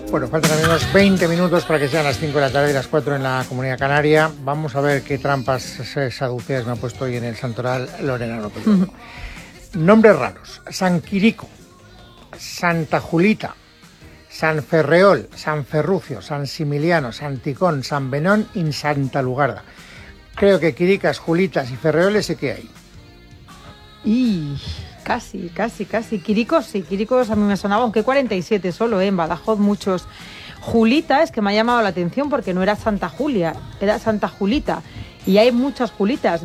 Bueno, faltan también unos 20 minutos para que sean las 5 de la tarde y las 4 en la Comunidad Canaria. Vamos a ver qué trampas saduceas me ha puesto hoy en el santoral Lorena López. Nombres raros: San Quirico, Santa Julita, San Ferreol, San Ferrucio, San Similiano, San Ticón, San Benón y Santa Lugarda. Creo que Quiricas, Julitas y Ferreoles sé que hay. Y casi. Quiricos, sí, Quiricos a mí me sonaba, aunque 47 solo, en Badajoz muchos. Julita es que me ha llamado la atención porque no era Santa Julia, era Santa Julita. Y hay muchas Julitas,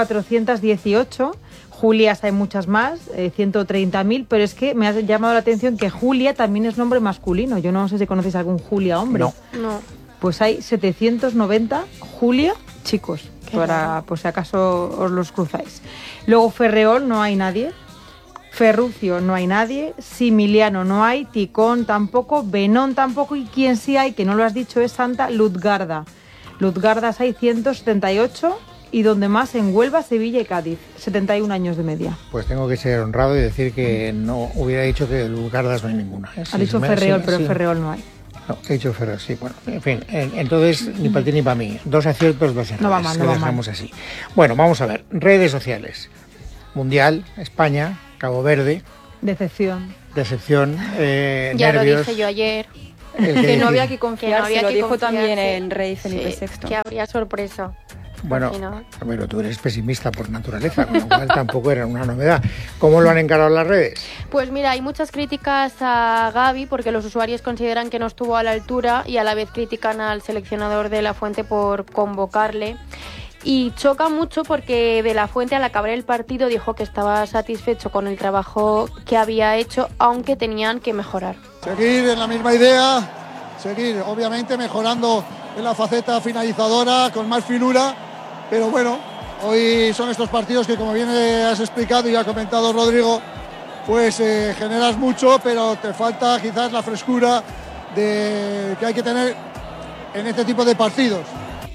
1418, Julias hay muchas más, 130.000, pero es que me ha llamado la atención que Julia también es nombre masculino. Yo no sé si conocéis algún Julia hombre. No. Pues hay 790 Julia chicos, para por si acaso os los cruzáis. Luego Ferreol no hay nadie, Ferrucio no hay nadie, Similiano no hay, Ticón tampoco, Benón tampoco, y quien sí hay, que no lo has dicho, es Santa Luzgarda. Luzgardas hay 178 y donde más en Huelva, Sevilla y Cádiz, 71 años de media. Pues tengo que ser honrado y decir que no hubiera dicho que Luzgardas no hay ninguna. Ha dicho Ferreol, pero sí. Ferreol no hay. No, he dicho Ferreol, sí. Bueno, en fin, entonces ni para ti ni para mí. 2 aciertos, 2 errores. No va mal, no va mal. Dejamos así. Bueno, vamos a ver. Redes sociales. Mundial, España, Cabo Verde. Decepción. Ya nervios. lo dije yo ayer. Que no había que confiar, lo dijo también el rey Felipe VI. Que habría sorpresa. Bueno, pero tú eres pesimista por naturaleza, con lo cual tampoco era una novedad. ¿Cómo lo han encarado las redes? Pues mira, hay muchas críticas a Gavi porque los usuarios consideran que no estuvo a la altura y a la vez critican al seleccionador de La Fuente por convocarle. Y choca mucho porque De La Fuente, al acabar el partido, dijo que estaba satisfecho con el trabajo que había hecho, aunque tenían que mejorar. Seguir en la misma idea, seguir obviamente mejorando en la faceta finalizadora, con más finura, pero bueno, hoy son estos partidos que, como bien has explicado y ha comentado Rodrigo, pues generas mucho, pero te falta quizás la frescura que hay que tener en este tipo de partidos.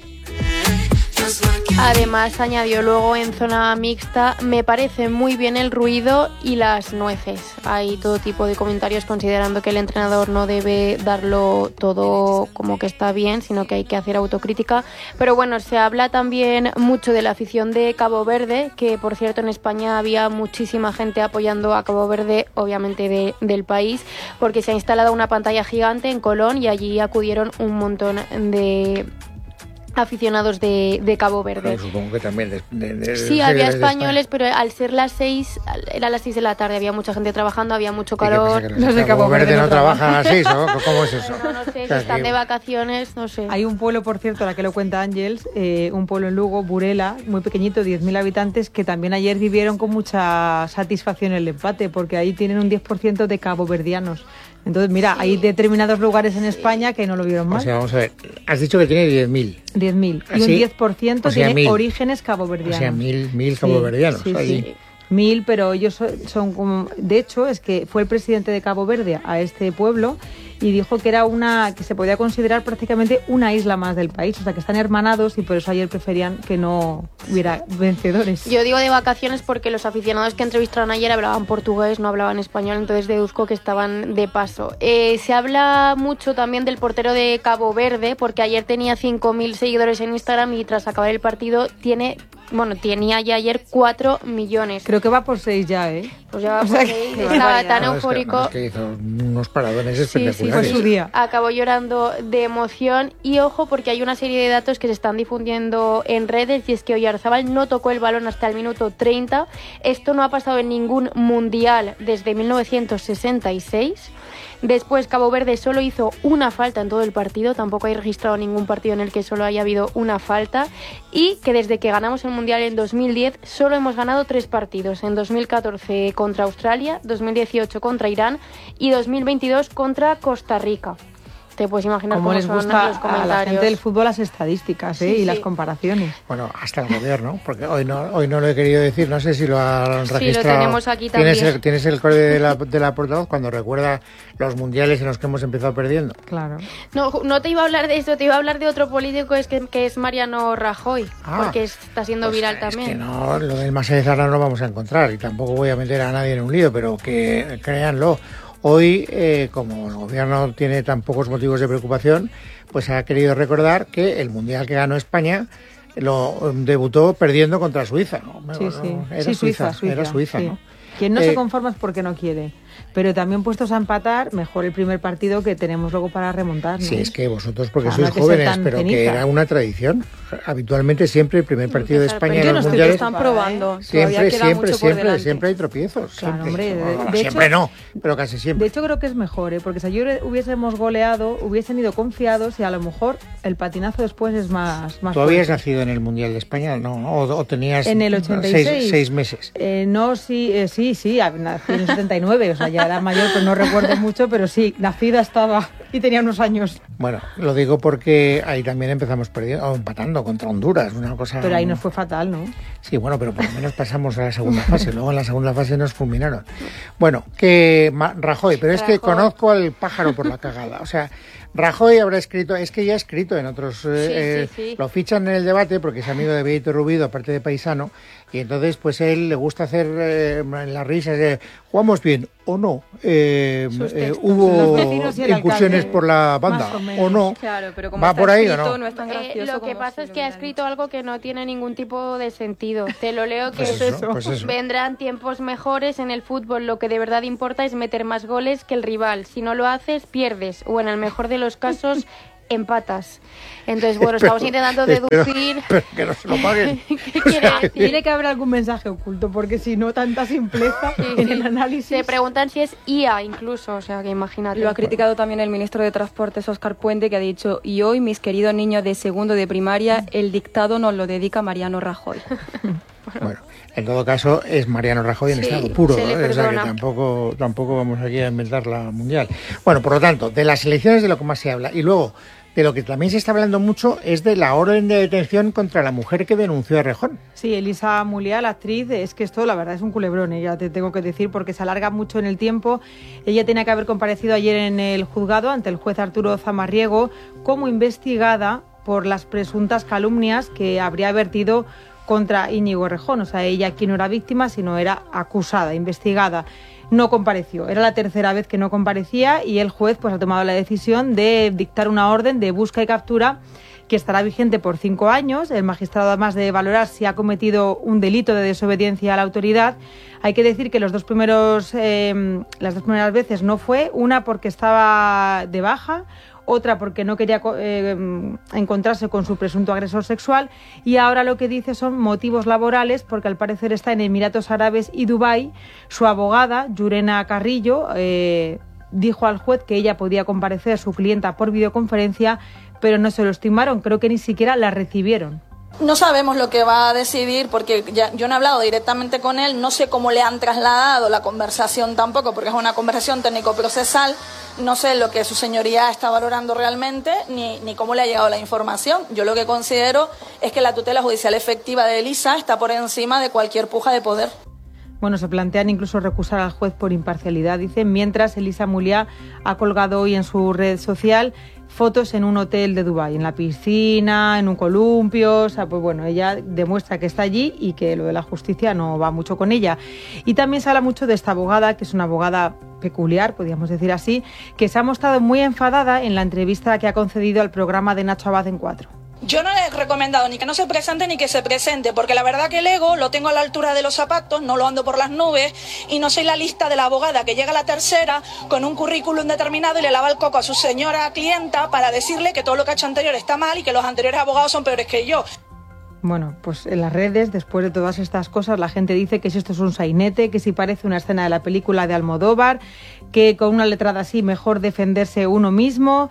Además, añadió luego en zona mixta: me parece muy bien el ruido y las nueces. Hay todo tipo de comentarios considerando que el entrenador no debe darlo todo como que está bien, sino que hay que hacer autocrítica. Pero bueno, se habla también mucho de la afición de Cabo Verde, que por cierto en España había muchísima gente apoyando a Cabo Verde, obviamente del país, porque se ha instalado una pantalla gigante en Colón y allí acudieron un montón de aficionados de Cabo Verde. Pero supongo que también sí, había españoles, pero al ser las 6, era las 6 de la tarde, había mucha gente trabajando, había mucho calor. Los de Cabo Verde no trabajan a las 6, ¿no? ¿Cómo es eso? No sé, si están de vacaciones, no sé. Hay un pueblo, por cierto, a la que lo cuenta Ángels, un pueblo en Lugo, Burela, muy pequeñito, 10.000 habitantes, que también ayer vivieron con mucha satisfacción el empate, porque ahí tienen un 10% de caboverdianos. Entonces, mira, sí, hay determinados lugares en España que no lo vieron mal. O sea, vamos a ver, has dicho que tiene 10.000. 10.000. Y un 10% tiene 1000 orígenes caboverdianos. O sea, 1.000 caboverdianos. Sí, ahí. Sí. 1.000, pero ellos son como... De hecho, es que fue el presidente de Cabo Verde a este pueblo y dijo que era que se podía considerar prácticamente una isla más del país, o sea que están hermanados y por eso ayer preferían que no hubiera vencedores. Yo digo de vacaciones porque los aficionados que entrevistaron ayer hablaban portugués, no hablaban español, entonces deduzco que estaban de paso. Se habla mucho también del portero de Cabo Verde porque ayer tenía 5.000 seguidores en Instagram y tras acabar el partido tenía ya ayer 4 millones. Creo que va por 6 ya, ¿eh? Pues ya va por 6, estaba tan eufórico. Es que hizo unos paradones espectaculares. Sí, fue su día. Acabó llorando de emoción y ojo porque hay una serie de datos que se están difundiendo en redes y es que Oyarzabal no tocó el balón hasta el minuto 30. Esto no ha pasado en ningún mundial desde 1966. Después Cabo Verde solo hizo una falta en todo el partido, tampoco hay registrado ningún partido en el que solo haya habido una falta y que desde que ganamos el Mundial en 2010 solo hemos ganado 3 partidos, en 2014 contra Australia, 2018 contra Irán y 2022 contra Costa Rica. Te puedes imaginar cómo les gusta los comentarios. A la gente del fútbol las estadísticas y las comparaciones. Bueno, hasta el gobierno, porque hoy no lo he querido decir, no sé si lo han registrado. Sí, lo tenemos aquí también. ¿Tienes el corte de la portavoz cuando recuerda los mundiales en los que hemos empezado perdiendo? Claro. No te iba a hablar de eso, te iba a hablar de otro político que es Mariano Rajoy, porque está siendo viral también. Es que no, lo del Masá de Zara no lo vamos a encontrar y tampoco voy a meter a nadie en un lío, pero que créanlo. Hoy, como el gobierno tiene tan pocos motivos de preocupación, pues ha querido recordar que el Mundial que ganó España lo debutó perdiendo contra Suiza, ¿no? Era Suiza, sí. ¿no? Quien no se conforma es porque no quiere. Pero también puestos a empatar, mejor el primer partido que tenemos luego para remontar, ¿no? Sí, es que vosotros porque sois jóvenes, pero que era una tradición. Habitualmente siempre el primer partido de España en los mundiales... Están probando. Siempre hay tropiezos. Claro, siempre. Hombre, Siempre hecho, no, pero casi siempre. De hecho creo que es mejor, porque si ayer hubiésemos goleado, hubiesen ido confiados y a lo mejor el patinazo después es más ¿Tú habías nacido en el Mundial de España? No, o tenías en el 86. 6 meses. No, sí, nací en el 79, o sea, ya era mayor, pues no recuerdo mucho, pero sí, nacida estaba y tenía unos años. Bueno, lo digo porque ahí también empezamos empatando contra Honduras, una cosa... Pero ahí nos fue fatal, ¿no? Sí, bueno, pero por lo menos pasamos a la segunda fase, luego en la segunda fase nos fulminaron. Bueno, que Rajoy, pero es que conozco al pájaro por la cagada, o sea... Rajoy habrá escrito, es que ya ha escrito en otros, sí. Lo fichan en el debate porque es amigo de Benito Rubido, aparte de paisano, y entonces pues él le gusta hacer en las risas ¿jugamos bien o no? ¿Hubo incursiones por la banda o no? Claro, pero como ¿va está por ahí escrito, o no? no es tan gracioso. Lo que pasa es que ha escrito algo que no tiene ningún tipo de sentido. Te lo leo, que Pues eso. vendrán tiempos mejores en el fútbol. Lo que de verdad importa es meter más goles que el rival. Si no lo haces, pierdes. O en el mejor de los casos, empatas. Entonces, bueno, estamos intentando deducir... Pero que no se lo paguen. ¿Qué quiere decir? Tiene que haber algún mensaje oculto, porque si no, tanta simpleza en el análisis... Se preguntan si es IA incluso, o sea, que imagínate. Lo ha criticado también el ministro de Transportes, Óscar Puente, que ha dicho: y hoy, mis queridos niños de segundo de primaria, el dictado nos lo dedica Mariano Rajoy. Bueno, en todo caso es Mariano Rajoy en estado puro, se le o sea que perdona. tampoco vamos aquí a inventar la mundial. Bueno, por lo tanto, de las elecciones de lo que más se habla, y luego de lo que también se está hablando mucho es de la orden de detención contra la mujer que denunció a Rejón. Sí, Elisa Muliá, la actriz, es que esto la verdad es un culebrón, ya te tengo que decir, porque se alarga mucho en el tiempo. Ella tenía que haber comparecido ayer en el juzgado ante el juez Arturo Zamarriego como investigada por las presuntas calumnias que habría vertido contra Íñigo Errejón. O sea, ella aquí no era víctima, sino era acusada, investigada. No compareció. Era la tercera vez que no comparecía y el juez pues ha tomado la decisión de dictar una orden de busca y captura que estará vigente por 5 años. El magistrado, además de valorar si ha cometido un delito de desobediencia a la autoridad, hay que decir que las dos primeras veces no fue, una porque estaba de baja, otra porque no quería encontrarse con su presunto agresor sexual, y ahora lo que dice son motivos laborales, porque al parecer está en Emiratos Árabes y Dubái. Su abogada, Yurena Carrillo, dijo al juez que ella podía comparecer, su clienta, por videoconferencia, pero no se lo estimaron, creo que ni siquiera la recibieron. No sabemos lo que va a decidir porque yo no he hablado directamente con él, no sé cómo le han trasladado la conversación tampoco, porque es una conversación técnico-procesal, no sé lo que su señoría está valorando realmente ni cómo le ha llegado la información. Yo lo que considero es que la tutela judicial efectiva de Elisa está por encima de cualquier puja de poder. Bueno, se plantean incluso recusar al juez por imparcialidad, dicen, mientras Elisa Muliá ha colgado hoy en su red social fotos en un hotel de Dubái, en la piscina, en un columpio. O sea, pues bueno, ella demuestra que está allí y que lo de la justicia no va mucho con ella. Y también se habla mucho de esta abogada, que es una abogada peculiar, podríamos decir así, que se ha mostrado muy enfadada en la entrevista que ha concedido al programa de Nacho Abad en 4. Yo no le he recomendado ni que no se presente ni que se presente, porque la verdad que el ego lo tengo a la altura de los zapatos, no lo ando por las nubes y no soy la lista de la abogada que llega a la tercera con un currículum determinado y le lava el coco a su señora clienta para decirle que todo lo que ha hecho anterior está mal y que los anteriores abogados son peores que yo. Bueno, pues en las redes, después de todas estas cosas, la gente dice que si esto es un sainete, que si parece una escena de la película de Almodóvar, que con una letrada así mejor defenderse uno mismo.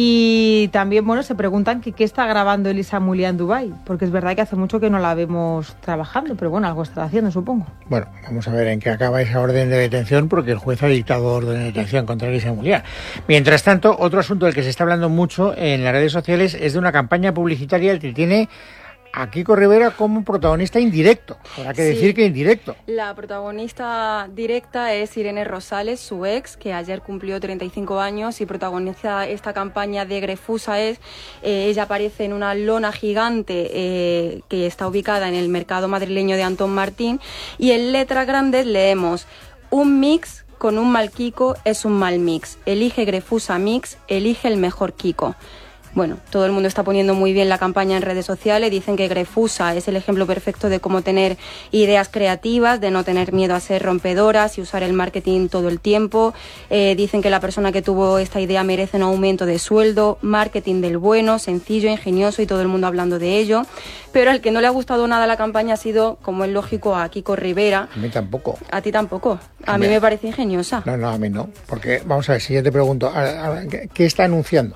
Y también, bueno, se preguntan que qué está grabando Elisa Muliá en Dubái, porque es verdad que hace mucho que no la vemos trabajando, pero bueno, algo estará haciendo, supongo. Bueno, vamos a ver en qué acaba esa orden de detención, porque el juez ha dictado orden de detención contra Elisa Muliá. Mientras tanto, otro asunto del que se está hablando mucho en las redes sociales es de una campaña publicitaria que tiene a Kiko Rivera como protagonista indirecto. Habrá que decir que indirecto. La protagonista directa es Irene Rosales, su ex, que ayer cumplió 35 años y protagoniza esta campaña de Grefusa. Ella aparece en una lona gigante que está ubicada en el mercado madrileño de Antón Martín, y en letras grandes leemos: un mix con un mal Kiko es un mal mix. Elige Grefusa Mix, elige el mejor Kiko. Bueno, todo el mundo está poniendo muy bien la campaña en redes sociales, dicen que Grefusa es el ejemplo perfecto de cómo tener ideas creativas, de no tener miedo a ser rompedoras y usar el marketing todo el tiempo. Dicen que la persona que tuvo esta idea merece un aumento de sueldo, marketing del bueno, sencillo, ingenioso y todo el mundo hablando de ello. Pero al que no le ha gustado nada la campaña ha sido, como es lógico, a Kiko Rivera. A mí tampoco. A ti tampoco. A mí me parece ingeniosa. No, a mí no. Porque, vamos a ver, si yo te pregunto, ¿qué está anunciando?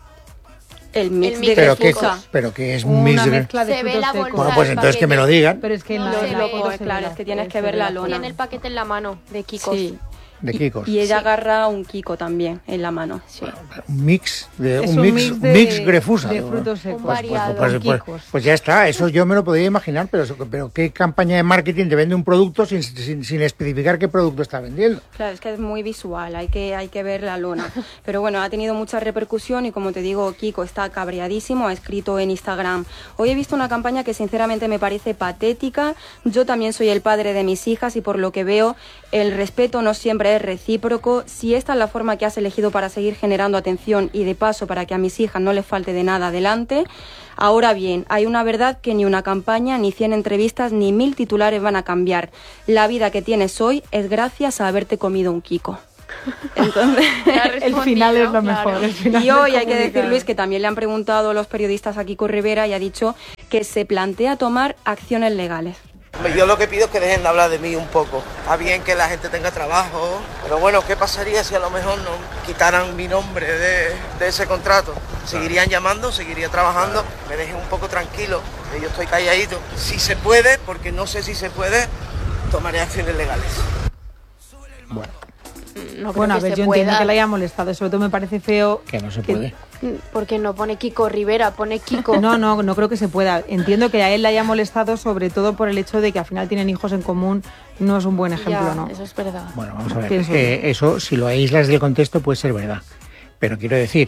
El mix de pero Grefusa. pero que es un mix una de... mezcla de Se ve frutos la secos. bolsa. Bueno, pues entonces que me lo digan. Pero es que en No la, se en la ve, foto se claro, ve es que tienes que ver la lona. Tiene el paquete en la mano de Kikos. Sí. De Kikos. Y ella agarra un Kiko también en la mano. Sí. Un mix de Es un mix Grefusa. de frutos secos. Un variado. Pues ya está, eso yo me lo podía imaginar, pero ¿qué campaña de marketing te vende un producto sin especificar qué producto está vendiendo? Claro, es que es muy visual, hay que ver la lona. Pero bueno, ha tenido mucha repercusión y como te digo, Kiko está cabreadísimo, ha escrito en Instagram: hoy he visto una campaña que sinceramente me parece patética, yo también soy el padre de mis hijas y por lo que veo el respeto no siempre es recíproco. Si esta es la forma que has elegido para seguir generando atención y de paso para que a mis hijas no les falte de nada adelante, ahora bien, hay una verdad que ni una campaña, ni 100 entrevistas, ni 1000 titulares van a cambiar. La vida que tienes hoy es gracias a haberte comido un Kiko. Entonces, el final es lo mejor. El final y hoy del hay que decir, comunicado. Luis, que también le han preguntado los periodistas a Kiko Rivera y ha dicho que se plantea tomar acciones legales. Yo lo que pido es que dejen de hablar de mí un poco. Está bien que la gente tenga trabajo, pero bueno, ¿qué pasaría si a lo mejor no quitaran mi nombre de ese contrato? Seguirían llamando, seguiría trabajando, me dejen un poco tranquilo, que yo estoy calladito. Si se puede, porque no sé si se puede, tomaré acciones legales. Bueno, No creo Bueno, a que ver, se yo pueda. entiendo que le haya molestado, sobre todo me parece feo. que no se puede. Porque no pone Kiko Rivera, pone Kiko. No creo que se pueda. Entiendo que a él le haya molestado, sobre todo por el hecho de que al final tienen hijos en común, no es un buen ejemplo, Ya, ¿no? eso es verdad. Bueno, vamos a ver. Pienso. Eso, si lo aíslas del contexto, puede ser verdad. Pero quiero decir,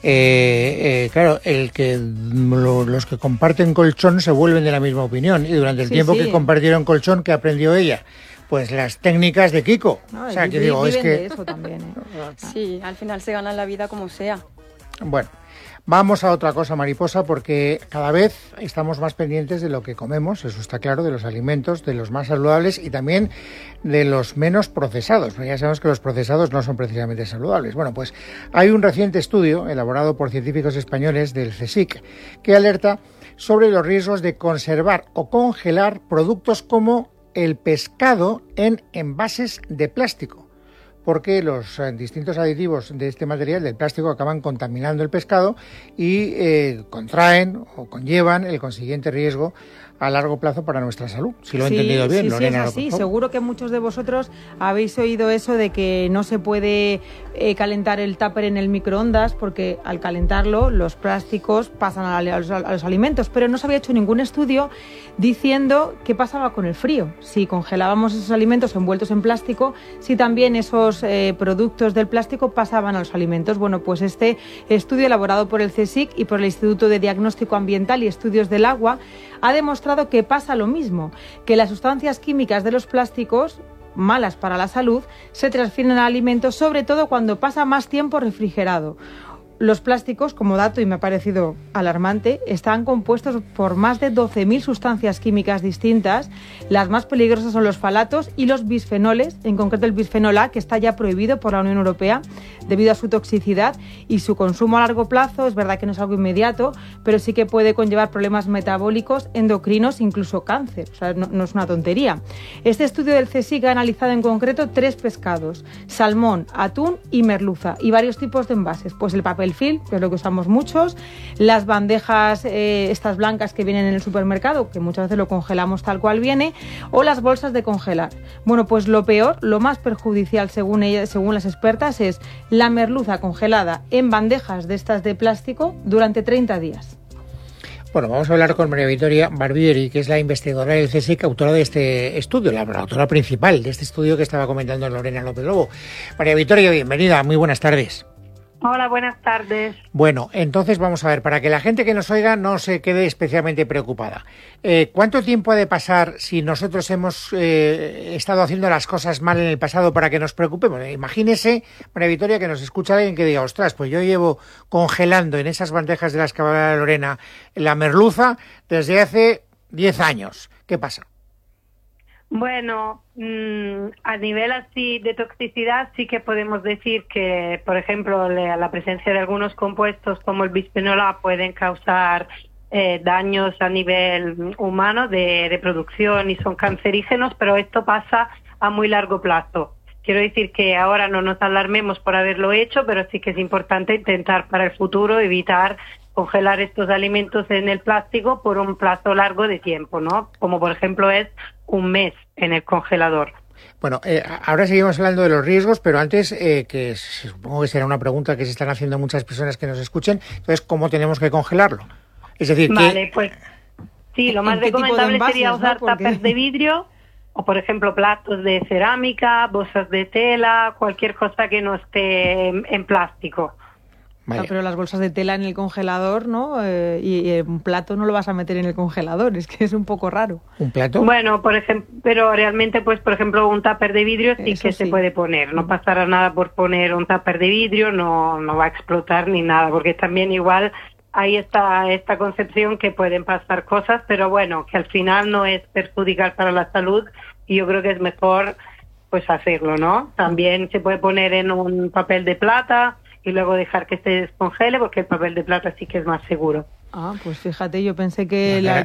claro, los que comparten colchón se vuelven de la misma opinión. Y durante el Sí, tiempo sí. que compartieron colchón, ¿qué aprendió ella? Pues las técnicas de Kiko. No, O sea, y que digo, es viven de que... eso también, ¿eh? Sí, al final se ganan la vida como sea. Bueno, vamos a otra cosa, Mariposa, porque cada vez estamos más pendientes de lo que comemos, eso está claro, de los alimentos, de los más saludables y también de los menos procesados, porque ya sabemos que los procesados no son precisamente saludables. Bueno, pues hay un reciente estudio elaborado por científicos españoles del CSIC que alerta sobre los riesgos de conservar o congelar productos como el pescado en envases de plástico, porque los distintos aditivos de este material, del plástico, acaban contaminando el pescado y contraen o conllevan el consiguiente riesgo a largo plazo para nuestra salud. Si lo he entendido bien, sí, Lorena. es así. por favor. Seguro que muchos de vosotros habéis oído eso de que no se puede calentar el tupper en el microondas porque al calentarlo los plásticos pasan a los alimentos, pero no se había hecho ningún estudio diciendo qué pasaba con el frío, si congelábamos esos alimentos envueltos en plástico, si también esos productos del plástico pasaban a los alimentos. Bueno, pues este estudio elaborado por el CSIC y por el Instituto de Diagnóstico Ambiental y Estudios del Agua ha demostrado que pasa lo mismo, que las sustancias químicas de los plásticos malas para la salud se transfieren a alimentos, sobre todo cuando pasa más tiempo refrigerado. Los plásticos, como dato, y me ha parecido alarmante, están compuestos por más de 12.000 sustancias químicas distintas. Las más peligrosas son los falatos y los bisfenoles, en concreto el bisfenol A, que está ya prohibido por la Unión Europea debido a su toxicidad y su consumo a largo plazo. Es verdad que no es algo inmediato, pero sí que puede conllevar problemas metabólicos, endocrinos, incluso cáncer. O sea, no es una tontería. Este estudio del CSIC ha analizado en concreto 3 pescados: salmón, atún y merluza, y varios tipos de envases. Pues el papel film, que es lo que usamos muchos, las bandejas estas blancas que vienen en el supermercado, que muchas veces lo congelamos tal cual viene, o las bolsas de congelar. Bueno, pues lo peor, lo más perjudicial según las expertas, es la merluza congelada en bandejas de estas de plástico durante 30 días. Bueno, vamos a hablar con María Victoria Barbieri, que es la investigadora del CSIC, autora de este estudio, la autora principal de este estudio que estaba comentando Lorena López Lobo. María Victoria, bienvenida, muy buenas tardes. Hola, buenas tardes. Bueno, entonces vamos a ver, para que la gente que nos oiga no se quede especialmente preocupada. ¿Cuánto tiempo ha de pasar si nosotros hemos estado haciendo las cosas mal en el pasado para que nos preocupemos? Imagínese, María Victoria, que nos escucha alguien que diga, ostras, pues yo llevo congelando en esas bandejas de las que habla Lorena la merluza desde hace 10 años. ¿Qué pasa? Bueno, a nivel así de toxicidad sí que podemos decir que, por ejemplo, la presencia de algunos compuestos como el bisfenol A pueden causar daños a nivel humano de reproducción y son cancerígenos, pero esto pasa a muy largo plazo. Quiero decir que ahora no nos alarmemos por haberlo hecho, pero sí que es importante intentar para el futuro evitar congelar estos alimentos en el plástico por un plazo largo de tiempo, ¿no? Como por ejemplo es un mes en el congelador. Bueno, ahora seguimos hablando de los riesgos, pero antes, que supongo que será una pregunta que se están haciendo muchas personas que nos escuchen, entonces, ¿cómo tenemos que congelarlo? Es decir, vale, pues sí, lo más recomendable sería usar tuppers de vidrio o, por ejemplo, platos de cerámica, bolsas de tela, cualquier cosa que no esté en plástico. Vale. No, pero las bolsas de tela en el congelador, ¿no? Y un plato no lo vas a meter en el congelador, es que es un poco raro. ¿Un plato? Bueno, por ejemplo, pero realmente, pues, por ejemplo, un tupper de vidrio sí que se puede poner. No pasará nada por poner un tupper de vidrio, no va a explotar ni nada, porque también igual hay esta concepción que pueden pasar cosas, pero bueno, que al final no es perjudicial para la salud y yo creo que es mejor, pues, hacerlo, ¿no? También se puede poner en un papel de plata y luego dejar que se descongele, porque el papel de plata sí que es más seguro. Ah, pues fíjate, yo pensé que